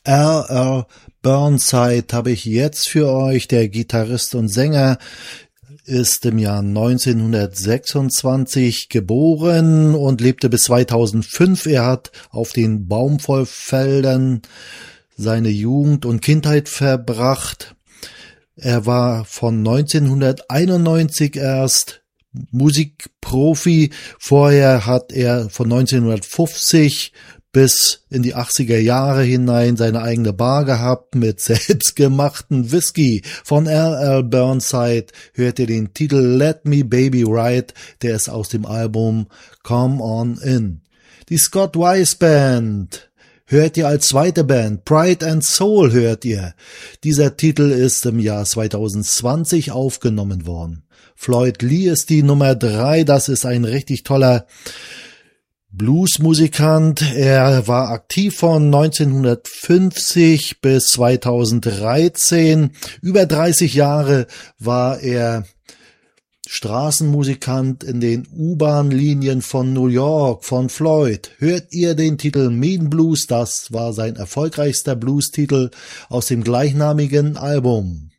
R.L. Burnside habe ich jetzt für euch. Der Gitarrist und Sänger ist im Jahr 1926 geboren und lebte bis 2005. Er hat auf den Baumwollfeldern seine Jugend und Kindheit verbracht. Er war von 1991 erst Musikprofi. Vorher hat er von 1950 bis in die 80er Jahre hinein seine eigene Bar gehabt mit selbstgemachten Whisky. Von R.L. Burnside hört ihr den Titel Let Me Baby Ride, der ist aus dem Album Come On In. Die Scott Weiss Band hört ihr als zweite Band, Pride and Soul hört ihr. Dieser Titel ist im Jahr 2020 aufgenommen worden. Floyd Lee ist die Nummer 3, das ist ein richtig toller Bluesmusikant. Er war aktiv von 1950 bis 2013. Über 30 Jahre war er Straßenmusikant in den U-Bahn-Linien von New York, von Floyd. Hört ihr den Titel Mean Blues? Das war sein erfolgreichster Blues-Titel aus dem gleichnamigen Album.